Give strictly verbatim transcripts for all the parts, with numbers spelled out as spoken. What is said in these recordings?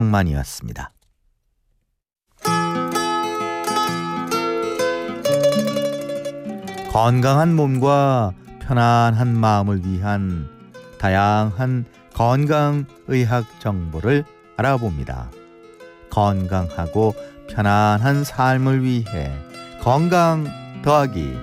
만이었습니다. 건강한 몸과 편안한 마음을 위한 다양한 건강의학 정보를 알아봅니다. 건강하고 편안한 삶을 위해 건강 더하기.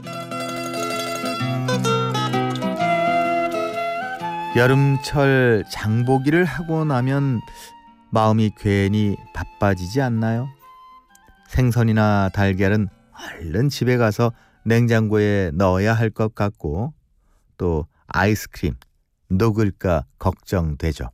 여름철 장보기를 하고 나면 마음이 괜히 바빠지지 않나요? 생선이나 달걀은 얼른 집에 가서 냉장고에 넣어야 할 것 같고, 또 아이스크림 녹을까 걱정되죠.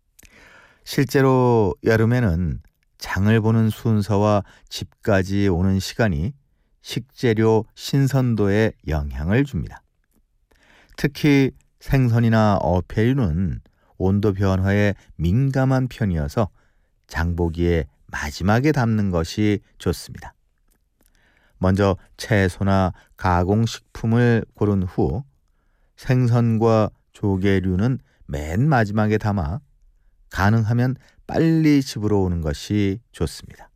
실제로 여름에는 장을 보는 순서와 집까지 오는 시간이 식재료 신선도에 영향을 줍니다. 특히 생선이나 어패류는 온도 변화에 민감한 편이어서 장보기에 마지막에 담는 것이 좋습니다. 먼저 채소나 가공식품을 고른 후 생선과 조개류는 맨 마지막에 담아 가능하면 빨리 집으로 오는 것이 좋습니다.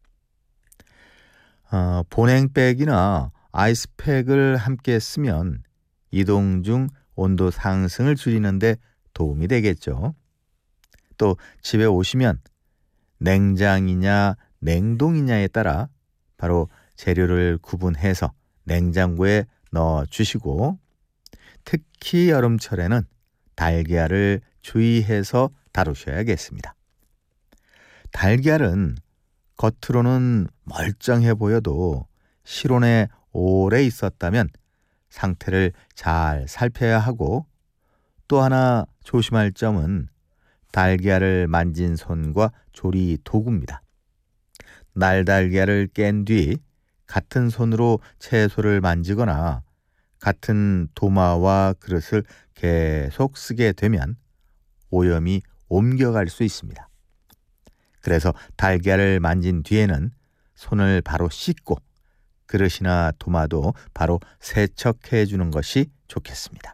어, 보냉백이나 아이스팩을 함께 쓰면 이동 중 온도 상승을 줄이는 데 도움이 되겠죠. 또 집에 오시면 냉장이냐 냉동이냐에 따라 바로 재료를 구분해서 냉장고에 넣어 주시고, 특히 여름철에는 달걀을 주의해서 다루셔야겠습니다. 달걀은 겉으로는 멀쩡해 보여도 실온에 오래 있었다면 상태를 잘 살펴야 하고, 또 하나 조심할 점은 달걀을 만진 손과 조리 도구입니다. 날달걀을 깬 뒤 같은 손으로 채소를 만지거나 같은 도마와 그릇을 계속 쓰게 되면 오염이 옮겨갈 수 있습니다. 그래서 달걀을 만진 뒤에는 손을 바로 씻고 그릇이나 도마도 바로 세척해 주는 것이 좋겠습니다.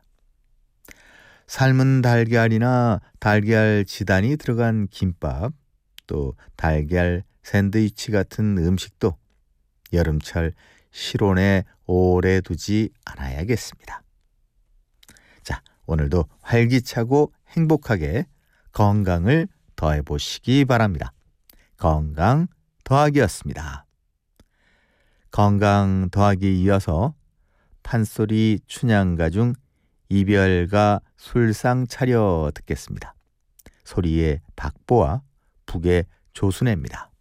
삶은 달걀이나 달걀 지단이 들어간 김밥, 또 달걀 샌드위치 같은 음식도 여름철 실온에 오래 두지 않아야겠습니다. 자, 오늘도 활기차고 행복하게 건강을 더해보시기 바랍니다. 건강 더하기였습니다. 건강 더하기 이어서 판소리 춘향가 중 이별가 술상 차려 듣겠습니다. 소리의 박보와 북의 조순애입니다.